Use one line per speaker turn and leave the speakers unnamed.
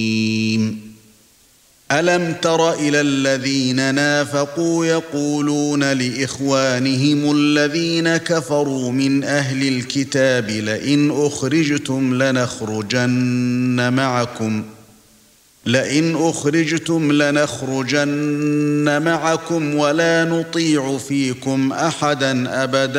ألم تر إلى الذين نافقوا يقولون لإخوانهم الذين كفروا من أهل الكتاب لئن أخرجتم لنخرجن معكم ولا نطيع فيكم أحدا أبدا